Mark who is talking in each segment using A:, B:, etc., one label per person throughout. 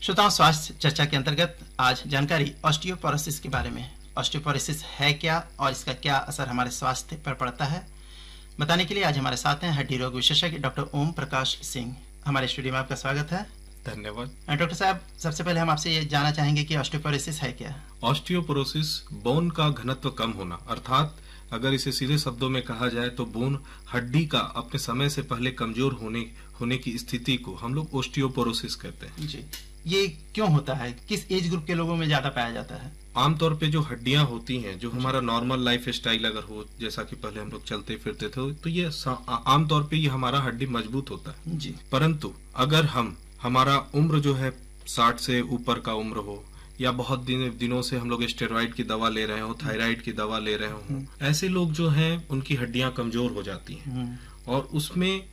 A: श्रोताओं, स्वास्थ्य चर्चा के अंतर्गत आज जानकारी ऑस्टियोपोरोसिस के बारे में। ऑस्टियोपोरोसिस है क्या और इसका क्या असर हमारे स्वास्थ्य पर पड़ता है, बताने के लिए आज हमारे साथ हैं हड्डी रोग विशेषज्ञ डॉक्टर ओम प्रकाश सिंह। हमारे स्टूडियो में आपका स्वागत है।
B: धन्यवाद।
A: डॉक्टर साहब, सबसे पहले हम आपसे ये जानना चाहेंगे कि ऑस्टियोपोरोसिस है क्या?
B: ऑस्टियोपोरोसिस बोन का घनत्व कम होना, अर्थात अगर इसे सीधे शब्दों में कहा जाए तो बोन हड्डी का अपने समय से पहले कमजोर होने की स्थिति को हम लोग ऑस्टियोपोरोसिस कहते हैं।
A: जी, ये क्यों होता है? किस एज ग्रुप के लोगों में ज्यादा पाया जाता है?
B: आमतौर पे जो हड्डियां होती हैं, जो हमारा नॉर्मल लाइफ स्टाइल अगर हो, जैसा कि पहले हम लोग चलते फिरते थे, तो ये आमतौर पे ये हमारा हड्डी मजबूत होता है
A: जी।
B: परंतु अगर हमारा उम्र जो है 60 से ऊपर का उम्र हो, या बहुत दिनों से हम लोग स्टेरॉइड की दवा ले रहे हो, थायराइड की दवा ले रहे हो, ऐसे लोग जो हैं उनकी हड्डियां कमजोर हो जाती हैं और उसमें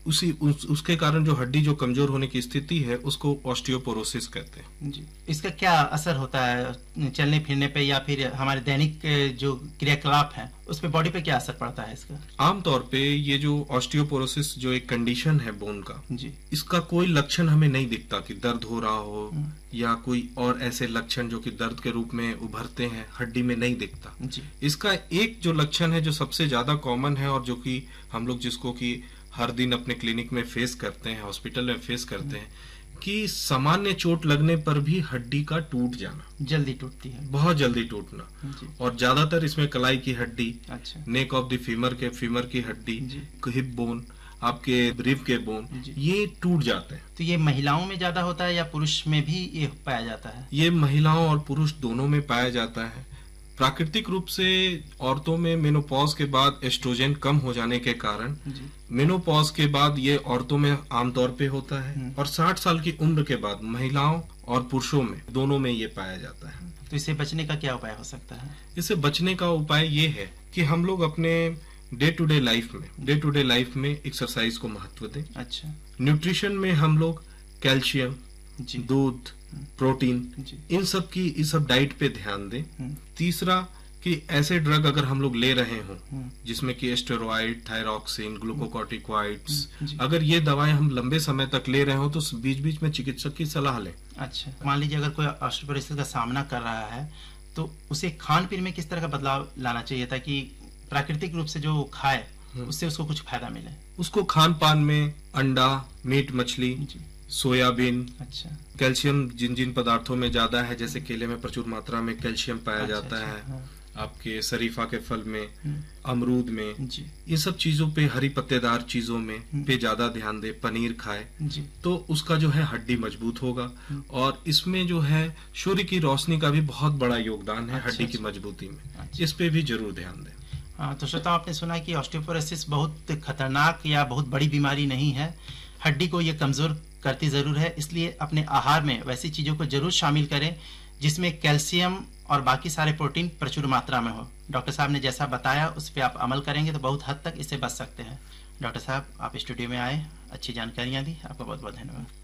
B: उसके कारण जो हड्डी जो कमजोर होने की स्थिति है उसको ऑस्टियोपोरोसिस कहते हैं।
A: जी। इसका क्या असर होता है चलने फिरने पे या फिर हमारे दैनिक जो क्रियाकलाप है उस पे, बॉडी पे क्या असर पड़ता है इसका?
B: आमतौर पे ये जो ऑस्टियोपोरोसिस जो एक कंडीशन है बोन का,
A: जी,
B: इसका कोई लक्षण हमें नहीं दिखता कि दर्द हो रहा हो या कोई और ऐसे लक्षण जो कि दर्द के रूप में उभरते हैं, हड्डी में नहीं दिखता।
A: जी।
B: इसका एक जो लक्षण है जो सबसे ज्यादा कॉमन है और जो कि हम लोग जिसको कि हर दिन अपने क्लिनिक में फेस करते हैं, हॉस्पिटल में फेस करते हैं, कि सामान्य चोट लगने पर भी हड्डी का टूट जाना,
A: जल्दी टूटती है,
B: बहुत जल्दी टूटना। और ज्यादातर इसमें कलाई की हड्डी,
A: अच्छा,
B: नेक ऑफ द फीमर की हड्डी, हिप बोन, आपके रिब के बोन, ये टूट जाते हैं।
A: तो ये महिलाओं में ज्यादा होता है या पुरुष में भी ये पाया जाता है?
B: ये महिलाओं और पुरुष दोनों में पाया जाता है। प्राकृतिक रूप से औरतों में मेनोपॉज के बाद एस्ट्रोजन कम हो जाने के कारण मेनोपॉज के बाद ये औरतों में आमतौर पे होता है और 60 साल की उम्र के बाद महिलाओं और पुरुषों में दोनों में ये पाया जाता है।
A: तो इससे बचने का क्या उपाय हो सकता है?
B: इससे बचने का उपाय ये है कि हम लोग अपने डे टू डे लाइफ में एक्सरसाइज को महत्व दें।
A: अच्छा।
B: न्यूट्रिशन में हम लोग कैल्शियम, दूध, प्रोटीन, इन सब डाइट पे ध्यान दें। तीसरा कि ऐसे ड्रग अगर हम लोग ले रहे हों जिसमें कि स्टेरॉइड, थायरॉक्सिन, ग्लूकोकॉर्टिकॉइड्स, अगर ये दवाएं हम लंबे समय तक ले रहे हो तो बीच बीच में चिकित्सक की सलाह लें।
A: अच्छा, मान लीजिए अगर कोई ऑस्टियोपोरोसिस का सामना कर रहा है तो उसे खान पीन में किस तरह का बदलाव लाना चाहिए ताकि प्राकृतिक रूप से जो खाए उससे उसको कुछ फायदा मिले?
B: उसको खान पान में अंडा, मीट, मछली, सोयाबीन,
A: अच्छा, कैल्शियम
B: जिन पदार्थों में ज्यादा है, जैसे केले में प्रचुर मात्रा में कैल्शियम पाया जाता है, आपके शरीफा के फल में, अमरूद में, ये सब चीजों पे, हरी पत्तेदार चीजों में पे ज्यादा ध्यान दे, पनीर खाए तो उसका जो है हड्डी मजबूत होगा। और इसमें जो है सूर्य की रोशनी का भी बहुत बड़ा योगदान है हड्डी की मजबूती में, इस पे भी जरूर ध्यान दें।
A: हाँ, तो श्रोता, आपने सुना कि ऑस्टियोपोरोसिस बहुत खतरनाक या बहुत बड़ी बीमारी नहीं है, हड्डी को ये कमजोर करती जरूर है, इसलिए अपने आहार में वैसी चीजों को जरूर शामिल करें जिसमें कैल्शियम और बाकी सारे प्रोटीन प्रचुर मात्रा में हो। डॉक्टर साहब ने जैसा बताया उस पर आप अमल करेंगे तो बहुत हद तक इससे बच सकते हैं। डॉक्टर साहब, आप स्टूडियो में आए, अच्छी जानकारियां दी, आपका बहुत बहुत धन्यवाद।